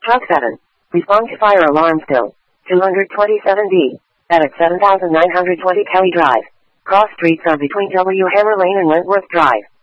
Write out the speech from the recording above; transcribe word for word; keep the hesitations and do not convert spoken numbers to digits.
Truck seven. Respond to fire alarm still. two twenty-seven D. At seven thousand nine hundred twenty Kelly Drive. Cross streets are between W. Hammer Lane and Wentworth Drive.